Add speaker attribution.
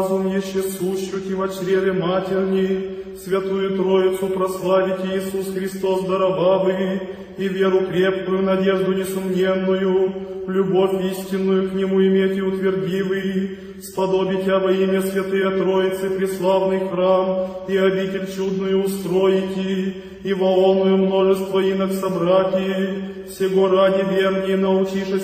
Speaker 1: разум еще сущути во чреве матерни, Святую Троицу прославите Иисус Христос даровавый, и веру крепкую, надежду несомненную, любовь истинную к Нему иметь и утвердивый, сподобите во имя Святые Троицы преславный храм и обитель чудную устроите, и во онную множество инок собрати, всего ради вернее научишь